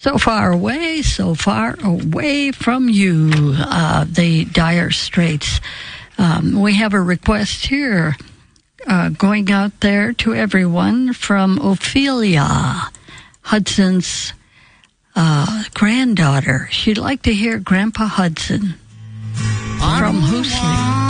So far away from you, the Dire Straits. We have a request here going out there to everyone from Ophelia, Hudson's granddaughter. She'd like to hear Grandpa Hudson from Hoosley.